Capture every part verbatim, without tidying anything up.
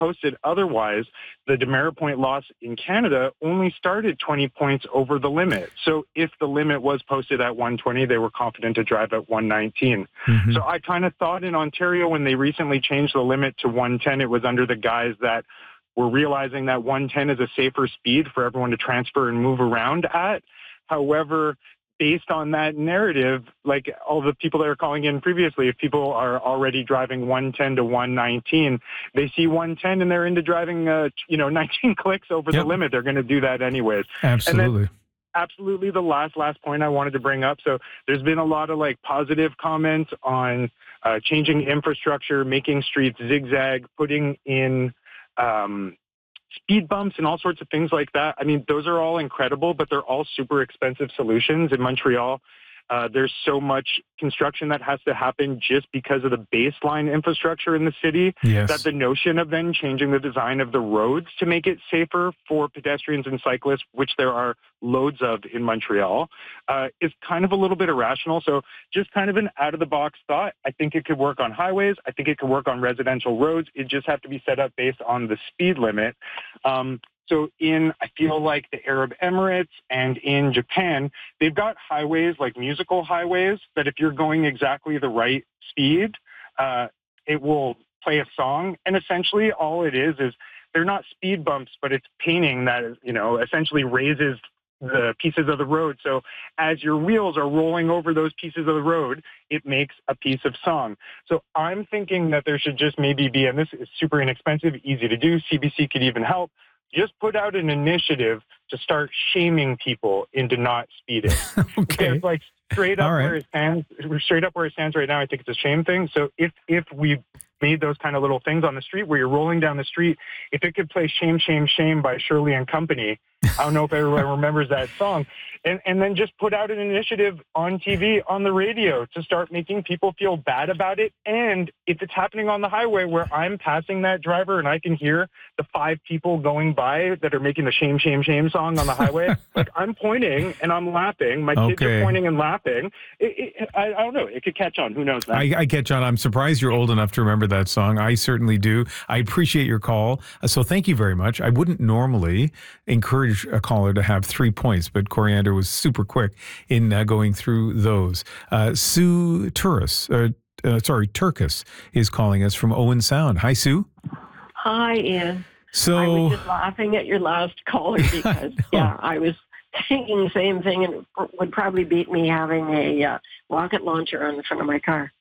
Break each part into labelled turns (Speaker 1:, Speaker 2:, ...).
Speaker 1: posted otherwise, the demerit point loss in Canada only started twenty points over the limit. So if the limit was posted at one twenty, they were confident to drive at one nineteen. Mm-hmm. So I kind of thought in Ontario, when they recently changed the limit to one ten, it was under the guise that we're realizing that one ten is a safer speed for everyone to transfer and move around at. However, based on that narrative, like all the people that are calling in previously, if people are already driving one ten to one nineteen, they see one ten and they're into driving, uh, you know, nineteen clicks over yep. the limit. They're going to do that anyways.
Speaker 2: Absolutely.
Speaker 1: And then, absolutely the last, last point I wanted to bring up. So there's been a lot of like positive comments on uh, changing infrastructure, making streets zigzag, putting in um, speed bumps and all sorts of things like that. I mean, those are all incredible, but they're all super expensive solutions. In Montreal, uh, there's so much construction that has to happen just because of the baseline infrastructure in the city,
Speaker 2: yes.
Speaker 1: that the notion of then changing the design of the roads to make it safer for pedestrians and cyclists, which there are loads of in Montreal, uh, is kind of a little bit irrational. So just kind of an out-of-the-box thought. I think it could work on highways. I think it could work on residential roads. It just have to be set up based on the speed limit. Um, So in, I feel like the Arab Emirates and in Japan, they've got highways like musical highways that if you're going exactly the right speed, uh, it will play a song. And essentially all it is is they're not speed bumps, but it's painting that, you know, essentially raises the pieces of the road. So as your wheels are rolling over those pieces of the road, it makes a piece of song. So I'm thinking that there should just maybe be, and this is super inexpensive, easy to do, C B C could even help, just put out an initiative to start shaming people into not speeding.
Speaker 2: Okay.
Speaker 1: Because, like, straight up
Speaker 2: right.
Speaker 1: where it stands, straight up where it stands right now, I think it's a shame thing. So if if we made those kind of little things on the street where you're rolling down the street, if it could play "Shame, Shame, Shame" by Shirley and Company, I don't know if everyone remembers that song, and and then just put out an initiative on T V, on the radio, to start making people feel bad about it. And if it's happening on the highway where I'm passing that driver and I can hear the five people going by that are making the "Shame, Shame, Shame" song on the highway, like I'm pointing and I'm laughing, my kids
Speaker 2: okay.
Speaker 1: are pointing and laughing. It, it, I, I don't know. It could catch on. Who knows? That?
Speaker 2: I, I catch on. I'm surprised you're old enough to remember that song. I certainly do. I appreciate your call. Uh, so thank you very much. I wouldn't normally encourage a caller to have three points, but Coriander was super quick in uh, going through those. Uh, Sue Turris, uh, uh, sorry, Turkis is calling us from Owen Sound. Hi, Sue.
Speaker 3: Hi, Ian.
Speaker 2: So
Speaker 3: I was just laughing at your last caller because, yeah, I was thinking the same thing, and it would probably beat me having a uh, rocket launcher on the front of my car.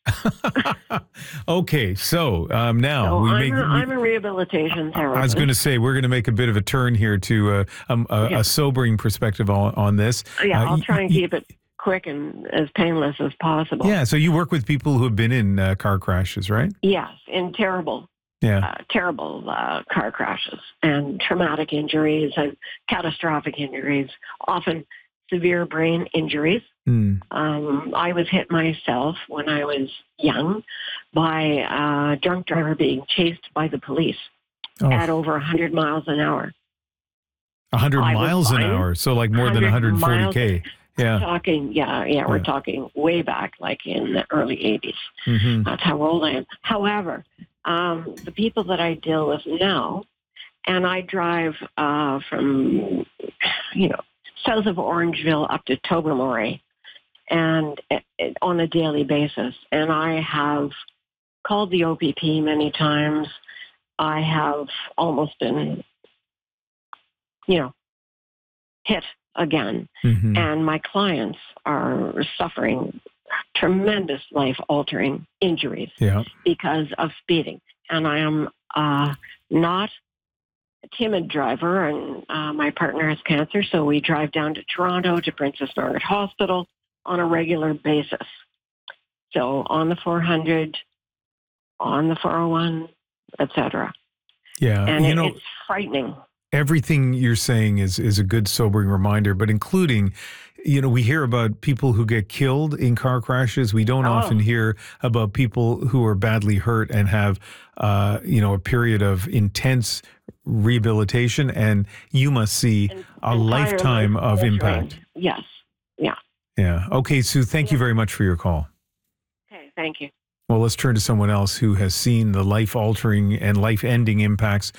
Speaker 2: Okay, so um, now
Speaker 3: so
Speaker 2: we
Speaker 3: I'm
Speaker 2: make.
Speaker 3: A, I'm a rehabilitation therapist.
Speaker 2: I was going to say we're going to make a bit of a turn here to uh, um, a,
Speaker 3: yeah.
Speaker 2: a sobering perspective on, on this.
Speaker 3: Yeah,
Speaker 2: uh,
Speaker 3: I'll try and y- keep it quick and as painless as possible.
Speaker 2: Yeah, so you work with people who have been in uh, car crashes, right?
Speaker 3: Yes, in terrible.
Speaker 2: Yeah.
Speaker 3: Uh, terrible uh, car crashes and traumatic injuries and catastrophic injuries, often severe brain injuries.
Speaker 2: Mm.
Speaker 3: Um, I was hit myself when I was young by a drunk driver being chased by the police oh. at over one hundred miles an hour.
Speaker 2: one hundred miles an hour, so like more than one hundred forty K. Yeah.
Speaker 3: We're talking, yeah, yeah, we're yeah. talking way back, like in the early eighties.
Speaker 2: Mm-hmm.
Speaker 3: That's how old I am. However, um, the people that I deal with now, and I drive uh, from, you know, south of Orangeville up to Tobermory, and it, it, on a daily basis. And I have called the O P P many times. I have almost been, you know, hit again.
Speaker 2: Mm-hmm.
Speaker 3: And my clients are suffering tremendous life-altering injuries
Speaker 2: yeah.
Speaker 3: because of speeding. And I am uh, not a timid driver, and uh, my partner has cancer, so we drive down to Toronto to Princess Margaret Hospital on a regular basis. So on the four hundred, on the four oh one, et cetera.
Speaker 2: Yeah,
Speaker 3: and
Speaker 2: you
Speaker 3: it,
Speaker 2: know,
Speaker 3: it's frightening.
Speaker 2: Everything you're saying is is a good sobering reminder, but including, you know, we hear about people who get killed in car crashes. We don't oh. often hear about people who are badly hurt and have, uh, you know, a period of intense rehabilitation, and you must see
Speaker 3: En-
Speaker 2: a lifetime of impact.
Speaker 3: Yes. Yeah.
Speaker 2: Yeah. Okay, Sue, thank yeah. you very much for your call.
Speaker 3: Okay, thank you.
Speaker 2: Well, let's turn to someone else who has seen the life-altering and life-ending impacts